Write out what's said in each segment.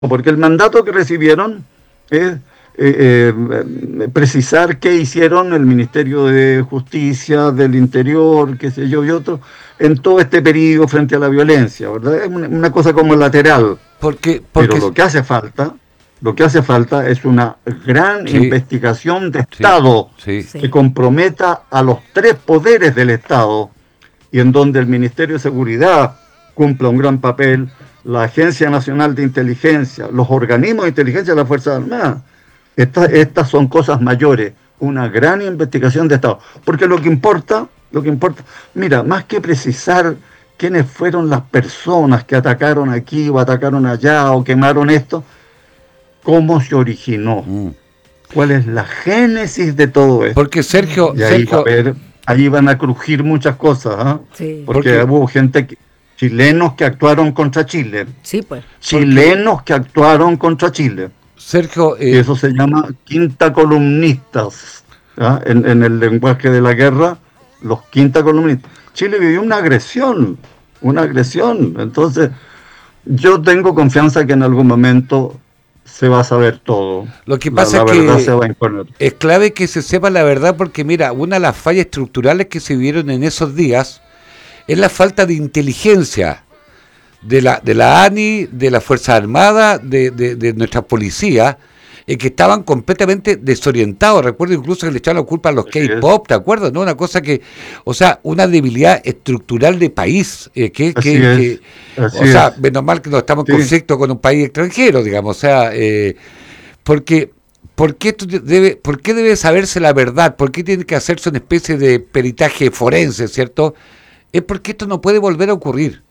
porque el mandato que recibieron es precisar qué hicieron el Ministerio de Justicia, del Interior, qué sé yo, y otros, en todo este periodo frente a la violencia, ¿verdad? Es una cosa como lateral, pero Porque lo que hace falta es una gran sí, investigación de sí, Estado sí. que Sí, comprometa a los tres poderes del Estado y en donde el Ministerio de Seguridad cumpla un gran papel, la Agencia Nacional de Inteligencia, los organismos de inteligencia de las Fuerzas Armadas. Estas son cosas mayores, una gran investigación de Estado. Porque lo que importa, mira, más que precisar quiénes fueron las personas que atacaron aquí o atacaron allá o quemaron esto, cómo se originó, Mm. cuál es la génesis de todo esto. Porque Sergio, Y ahí va a Sergio, haber, ahí van a crujir muchas cosas, ¿ah? sí, Porque porque, hubo chilenos que actuaron contra Chile, sí, pues. porque chilenos que actuaron contra Chile. Sergio, Y eso se llama quinta columnistas, ¿ah? En el lenguaje de la guerra, los quinta columnistas. Chile vivió una agresión, una agresión. Entonces, yo tengo confianza que en algún momento se va a saber todo. lo que La, pasa la es verdad se que va a imponer. es clave que se sepa la verdad porque mira, una de las fallas estructurales que se vieron en esos días es la falta de inteligencia de la ANI, de las Fuerzas Armadas, de nuestra policía, que estaban completamente desorientados. Recuerdo incluso que le echaron la culpa a los Así es, K-pop, ¿te acuerdas? ¿No? Una cosa que, o sea, una debilidad estructural de país, así es, así o sea, es. menos mal que no estamos en Sí, conflicto con un país extranjero, digamos, o sea, porque ¿por qué debe saberse la verdad? ¿Por qué tiene que hacerse una especie de peritaje forense, ¿cierto? Es porque esto no puede volver a ocurrir.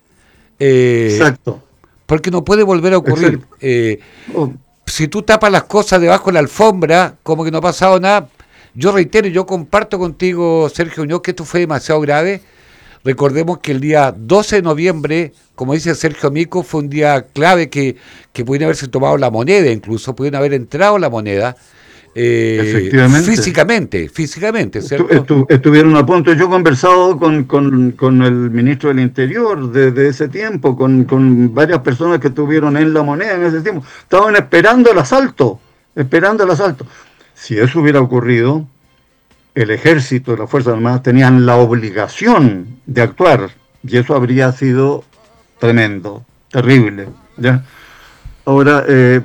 Eh, exacto, porque no puede volver a ocurrir. exacto. Oh, Si tú tapas las cosas debajo de la alfombra, como que no ha pasado nada, yo reitero, yo comparto contigo, Sergio Muñoz, que esto fue demasiado grave. Recordemos que el día 12 de noviembre, como dice Sergio Mico, fue un día clave que pudieron haberse tomado la moneda, incluso pudieron haber entrado la moneda efectivamente. físicamente, ¿cierto? Estuvieron a punto. Yo he conversado con el ministro del Interior de ese tiempo, con varias personas que estuvieron en La Moneda en ese tiempo. Estaban esperando el asalto, esperando el asalto. Si eso hubiera ocurrido, el ejército y las Fuerzas Armadas tenían la obligación de actuar y eso habría sido tremendo, terrible, ¿ya? Ahora,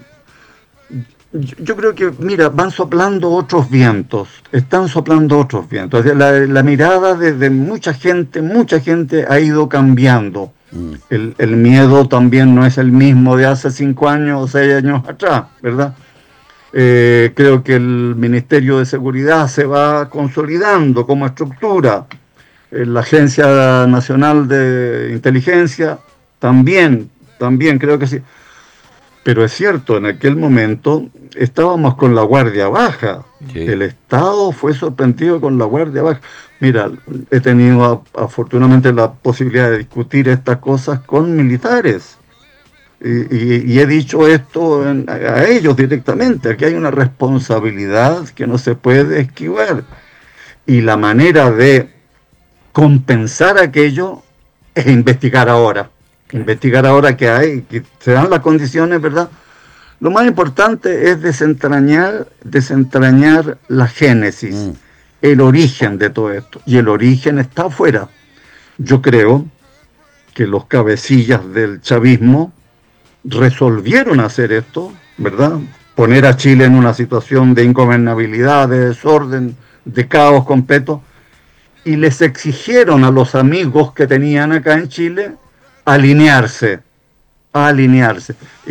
yo creo que, mira, van soplando otros vientos, están soplando otros vientos. La mirada de mucha gente ha ido cambiando. Mm. El miedo también no es el mismo de hace 5 años o 6 años atrás, ¿verdad? Creo que el Ministerio de Seguridad se va consolidando como estructura. La Agencia Nacional de Inteligencia también creo que sí. Pero es cierto, en aquel momento estábamos con la guardia baja. Sí. El Estado fue sorprendido con la guardia baja. Mira, he tenido afortunadamente la posibilidad de discutir estas cosas con militares. Y he dicho esto a ellos directamente. Aquí hay una responsabilidad que no se puede esquivar. Y la manera de compensar aquello es investigar ahora. Claro. Investigar ahora que se dan las condiciones, ¿verdad? Lo más importante es desentrañar la génesis, Mm. el origen de todo esto. Y el origen está afuera. Yo creo que los cabecillas del chavismo resolvieron hacer esto, ¿verdad? Poner a Chile en una situación de ingobernabilidad, de desorden, de caos completo, y les exigieron a los amigos que tenían acá en Chile alinearse, alinearse. Y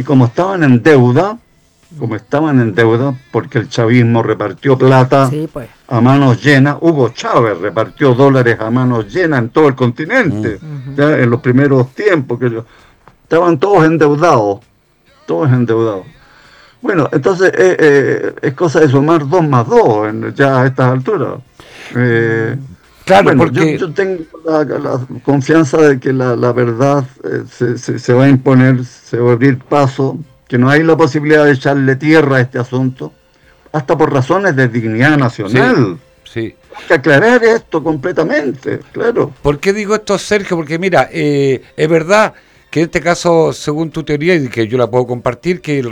como estaban en deuda, porque el chavismo repartió plata Sí, pues. a manos llenas, Hugo Chávez repartió dólares a manos llenas en todo el Mm. continente, Ujú. ya en los primeros tiempos, estaban todos endeudados. Bueno, entonces es cosa de sumar 2 más 2 ya a estas alturas. Eh, Claro, bueno, yo, porque yo tengo la confianza de que la verdad se va a imponer, se va a abrir paso, que no hay la posibilidad de echarle tierra a este asunto, hasta por razones de dignidad sí, nacional. sí. Hay que aclarar esto completamente, claro. ¿Por qué digo esto, Sergio? Porque mira, es verdad que en este caso, según tu teoría, y que yo la puedo compartir, que